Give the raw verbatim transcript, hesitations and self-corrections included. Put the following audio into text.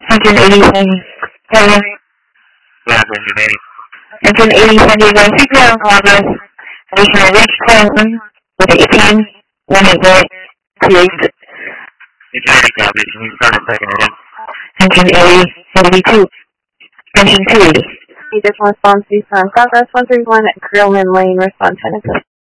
Engine eighty-seven. Seven. Yeah, engine eighty. Engine eighty, San Diego, C P R in progress. Additional reach climb with eighteen, one eight eight, two eight. Engine eighty copy. Can you start taking it in? Engine eighty, eighty-two. Engine two eighty. Additional response, Eastbound Southwest one three one at Grillman Lane, response ten.